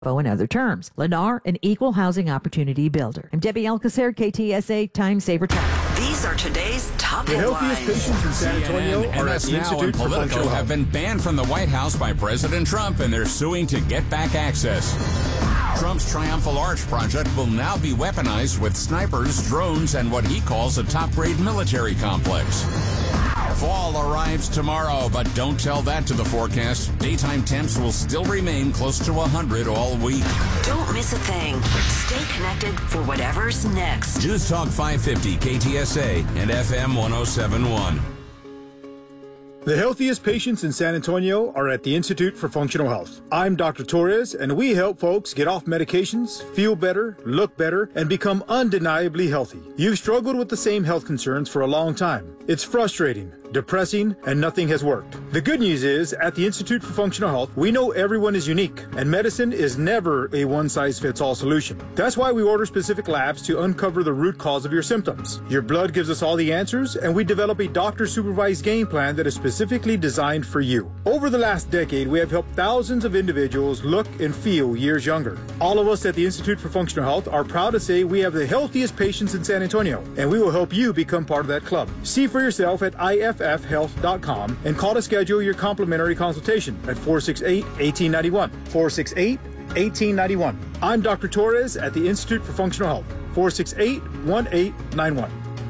and other terms. Lennar, an equal housing opportunity builder. I'm Debbie Alcacer, KTSA Time Saver Time. These are today's top The headlines. healthiest patients in San Antonio are at the Institute for Functional have Health. been banned from the White House by President Trump, and they're suing to get back access. Trump's Triumphal Arch project will now be weaponized with snipers, drones, and what he calls a top-grade military complex. Fall arrives tomorrow, but don't tell that to the forecast. Daytime temps will still remain close to 100 all week. Don't miss a thing. Stay connected for whatever's next. News Talk 550 KTSA and FM 1071. The healthiest patients in San Antonio are at the Institute for Functional Health. I'm Dr. Torres, and we help folks get off medications, feel better, look better, and become undeniably healthy. You've struggled with the same health concerns for a long time. It's frustrating, depressing, and nothing has worked. The good news is, at the Institute for Functional Health, we know everyone is unique, and medicine is never a one-size-fits-all solution. That's why we order specific labs to uncover the root cause of your symptoms. Your blood gives us all the answers, and we develop a doctor-supervised game plan that is specifically designed for you. Over the last decade, we have helped thousands of individuals look and feel years younger. All of us at the Institute for Functional Health are proud to say we have the healthiest patients in San Antonio, and we will help you become part of that club. See for yourself at iffhealth.com and call to schedule your complimentary consultation at 468-1891. 468-1891. I'm Dr. Torres at the Institute for Functional Health. 468-1891.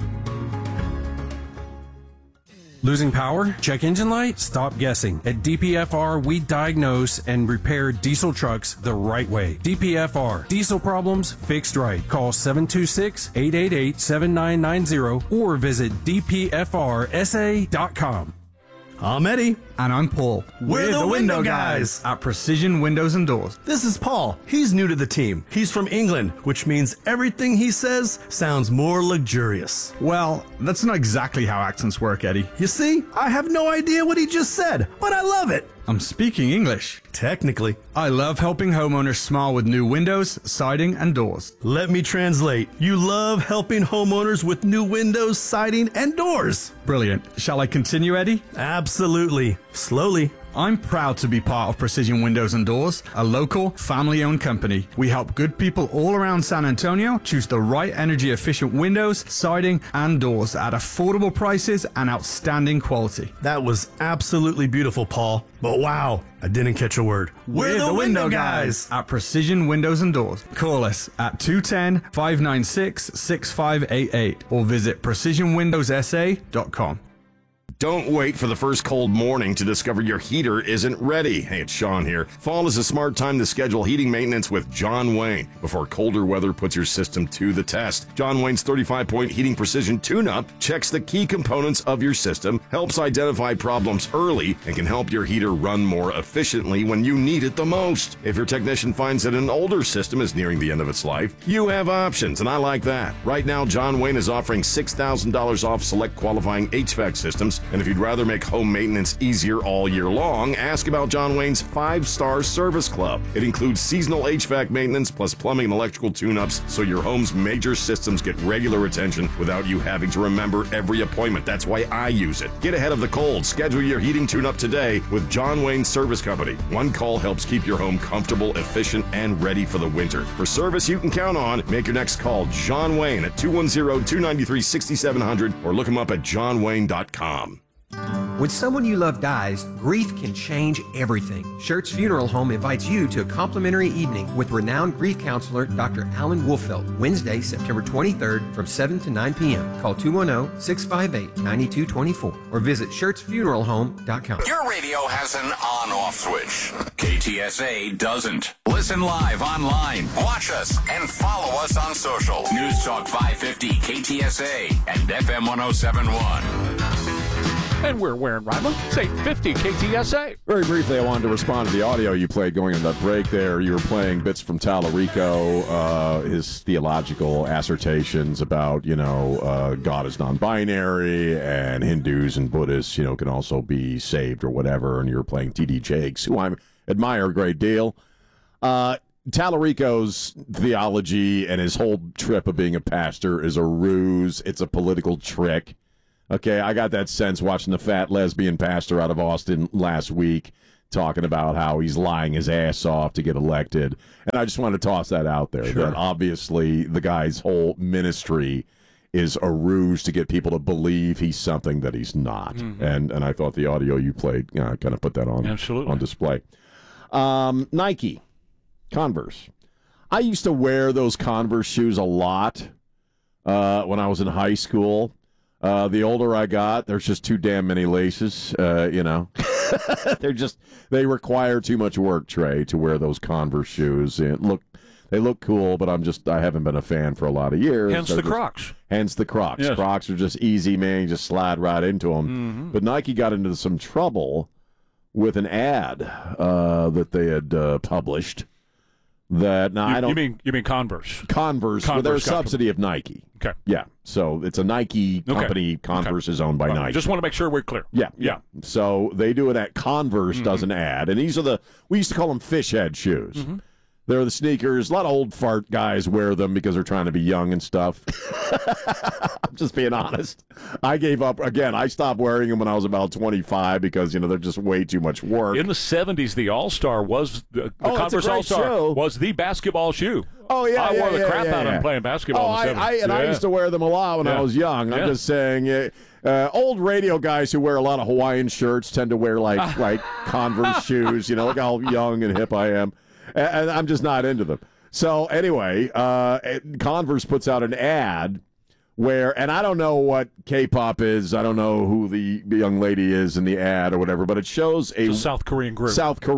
Losing power? Check engine light? Stop guessing. At DPFR, we diagnose and repair diesel trucks the right way. DPFR. Diesel problems fixed right. Call 726-888-7990 or visit dpfrsa.com. I'm Eddie. And I'm Paul. We're the window guys at Precision Windows and Doors. This is Paul. He's new to the team. He's from England, which means everything he says sounds more luxurious. Well, that's not exactly how accents work, Eddie. You see, I have no idea what he just said, but I love it. I'm speaking English. Technically. I love helping homeowners smile with new windows, siding, and doors. Let me translate. You love helping homeowners with new windows, siding, and doors. Brilliant. Shall I continue, Eddie? Absolutely. Slowly. I'm proud to be part of Precision Windows and Doors, a local, family-owned company. We help good people all around San Antonio choose the right energy-efficient windows, siding, and doors at affordable prices and outstanding quality. That was absolutely beautiful, Paul. But wow, I didn't catch a word. We're the window guys at Precision Windows and Doors. Call us at 210-596-6588 or visit precisionwindowsa.com. Don't wait for the first cold morning to discover your heater isn't ready. Hey, it's Sean here. Fall is a smart time to schedule heating maintenance with John Wayne before colder weather puts your system to the test. John Wayne's 35-point heating precision tune-up checks the key components of your system, helps identify problems early, and can help your heater run more efficiently when you need it the most. If your technician finds that an older system is nearing the end of its life, you have options, and I like that. Right now, John Wayne is offering $6,000 off select qualifying HVAC systems. And if you'd rather make home maintenance easier all year long, ask about John Wayne's 5-star service club. It includes seasonal HVAC maintenance plus plumbing and electrical tune-ups, so your home's major systems get regular attention without you having to remember every appointment. That's why I use it. Get ahead of the cold. Schedule your heating tune-up today with John Wayne Service Company. One call helps keep your home comfortable, efficient, and ready for the winter. For service you can count on, make your next call John Wayne at 210-293-6700 or look him up at johnwayne.com. When someone you love dies, grief can change everything. Schertz Funeral Home invites you to a complimentary evening with renowned grief counselor Dr. Alan Wolfeld, Wednesday, September 23rd from 7 to 9 p.m. Call 210-658-9224 or visit schertzfuneralhome.com. Your radio has an on-off switch. KTSA doesn't. Listen live online, watch us, and follow us on social. News Talk 550 KTSA and FM 1071. And we're Warren Ryman. It's 850 KTSA. Very briefly, I wanted to respond to the audio you played going into that break there. You were playing bits from Tallarico, his theological assertions about, God is non-binary and Hindus and Buddhists, can also be saved or whatever. And you were playing T.D. Jakes, who I admire a great deal. Tallarico's theology and his whole trip of being a pastor is a ruse. It's a political trick. Okay, I got that sense watching the fat lesbian pastor out of Austin last week talking about how he's lying his ass off to get elected. And I just want to toss that out there, that obviously the guy's whole ministry is a ruse to get people to believe he's something that he's not. And I thought the audio you played kind of put that on display. Nike, Converse. I used to wear those Converse shoes a lot when I was in high school. The older I got, there's just too damn many laces, they require too much work, Trey, to wear those Converse shoes. They look cool, but I haven't been a fan for a lot of years. Hence the Crocs. Yes. Crocs are just easy, man. You just slide right into them. But Nike got into some trouble with an ad that they had published. That now I don't. You mean Converse? Converse, but they're a subsidy of Nike. Okay. Yeah. So it's a Nike company. Converse is owned by Nike. Just want to make sure we're clear. Yeah. So they do it at Converse does an ad, and these are we used to call them fish head shoes. They're the sneakers. A lot of old fart guys wear them because they're trying to be young and stuff. I'm just being honest. I gave up. Again, I stopped wearing them when I was about 25 because, they're just way too much work. In the 70s, the All-Star was, the Converse All-Star was the basketball shoe. Oh, yeah. I wore the crap out of them playing basketball in the 70s. I used to wear them a lot when I was young. I'm just saying, old radio guys who wear a lot of Hawaiian shirts tend to wear like Converse shoes. Look how young and hip I am. And I'm just not into them. So anyway, Converse puts out an ad where, and I don't know what K-pop is. I don't know who the young lady is in the ad or whatever, but it shows a South Korean group.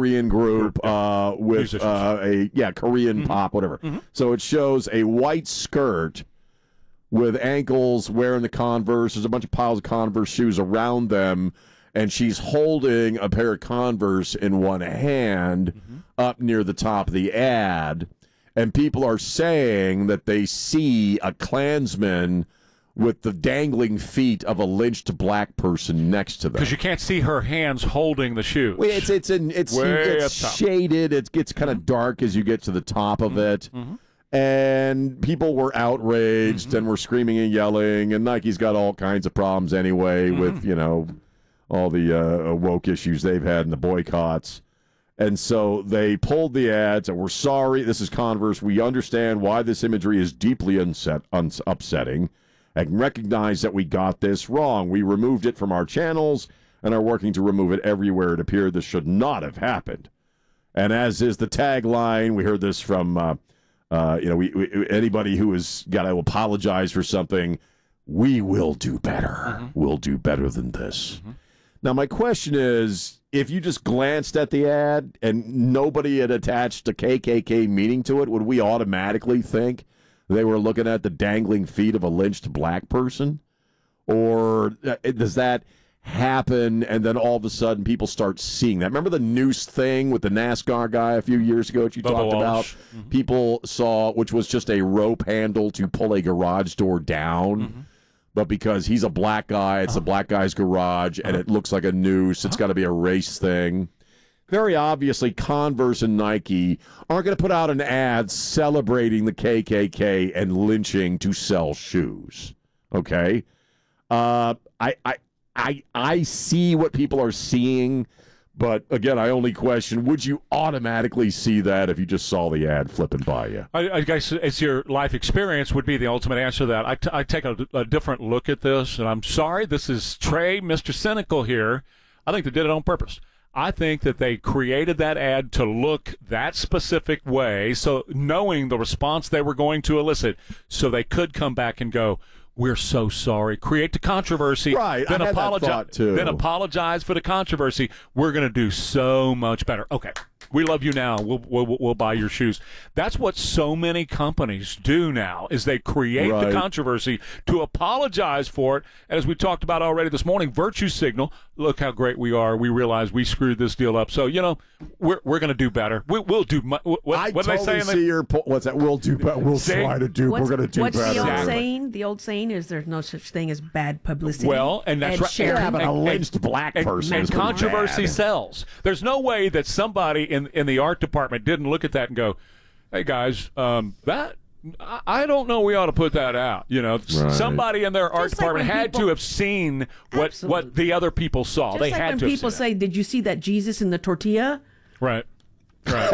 With Korean pop, whatever. So it shows a white skirt with ankles wearing the Converse. There's a bunch of piles of Converse shoes around them. And she's holding a pair of Converse in one hand up near the top of the ad. And people are saying that they see a Klansman with the dangling feet of a lynched black person next to them. Because you can't see her hands holding the shoes. Well, it's shaded. It gets kind of dark as you get to the top of it. And people were outraged and were screaming and yelling. And Nike's got all kinds of problems anyway with, all the woke issues they've had and the boycotts. And so they pulled the ads and we're sorry. This is Converse. We understand why this imagery is deeply upsetting and recognize that we got this wrong. We removed it from our channels and are working to remove it everywhere it appeared this should not have happened. And as is the tagline, we heard this from, anybody who has got to apologize for something, we will do better. We'll do better than this. Now, my question is, if you just glanced at the ad and nobody had attached a KKK meaning to it, would we automatically think they were looking at the dangling feet of a lynched black person? Or does that happen and then all of a sudden people start seeing that? Remember the noose thing with the NASCAR guy a few years ago that you talked about? People saw, which was just a rope handle to pull a garage door down. But because he's a black guy, it's a black guy's garage, and it looks like a noose. It's got to be a race thing. Very obviously, Converse and Nike aren't going to put out an ad celebrating the KKK and lynching to sell shoes. Okay? I see what people are seeing, but again, I only question, would you automatically see that if you just saw the ad flipping by you? I guess it's your life experience would be the ultimate answer to that. I take a different look at this, and I'm sorry, this is Trey, Mr. Cynical here. I think they did it on purpose. I think that they created that ad to look that specific way, so knowing the response they were going to elicit, so they could come back and go, we're so sorry. Create the controversy. Right. Then I had that thought too. Then apologize for the controversy. We're going to do so much better. Okay. We love you now. We'll buy your shoes. That's what so many companies do now, is they create the controversy to apologize for it. And as we talked about already this morning, virtue signal. Look how great we are. We realize we screwed this deal up. So, we're going to do better. We'll do. What totally they saying? See your what's that? We'll do better. We'll try to do. We're going to do better. What's the old saying? The old saying is there's no such thing as bad publicity. Well, and that's right. Yeah, but a lynched black person and controversy sells. There's no way that somebody in the art department didn't look at that and go, "Hey guys, that I don't know. We ought to put that out. Somebody in their art Just like department when had people- to have seen what the other people saw. Just They like had when to. people say, "Did you see that Jesus in the tortilla?" Right. Right.